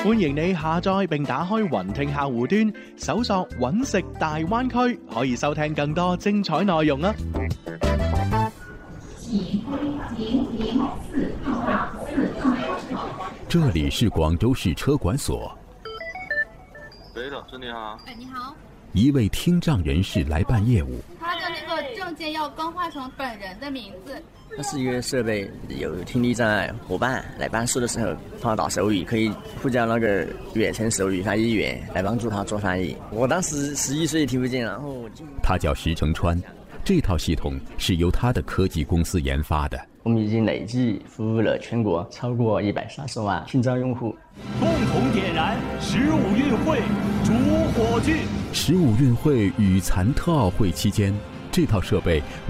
歡迎你下載並打開雲聽客戶端，搜索揾食大灣區，可以收聽更多精彩內容啊！ 這裡是廣州市車管所。 喂，老師你好。 哎，你好。 一位聽障人士來辦業務。 他的那個證件要更換成本人的名字。 它是一個設備，有聽力障礙夥伴來辦事的時候，幫他打手語，可以呼叫那個遠程手語翻譯員來幫助他做翻譯。我當時11歲聽不見，然後他叫石成川，這套系統是由他的科技公司研發的。 我們已經累計服務了全國超過130萬聽障用戶。 共同點燃15運會主火炬。 15運會與殘特奧會期間，這套設備